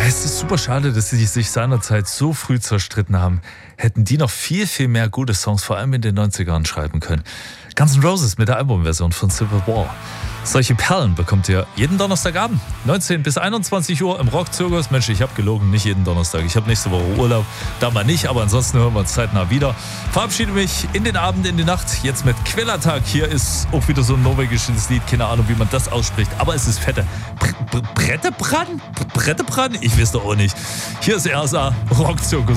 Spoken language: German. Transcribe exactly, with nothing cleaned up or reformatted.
Es ist super schade, dass sie sich seinerzeit so früh zerstritten haben. Hätten die noch viel, viel mehr gute Songs, vor allem in den neunzigern, schreiben können. Guns N' Roses mit der Albumversion von Civil War. Solche Perlen bekommt ihr jeden Donnerstagabend, neunzehn bis einundzwanzig Uhr im Rockzirkus. Mensch, ich habe gelogen, nicht jeden Donnerstag. Ich habe nächste Woche Urlaub, da mal nicht, aber ansonsten hören wir uns zeitnah wieder. Verabschiede mich in den Abend, in die Nacht, jetzt mit Quellertag. Hier ist auch wieder so ein norwegisches Lied, keine Ahnung, wie man das ausspricht, aber es ist fette. Brettebrann? Brettebrann? Ich weiß doch auch nicht. Hier ist R S A, Rockzirkus.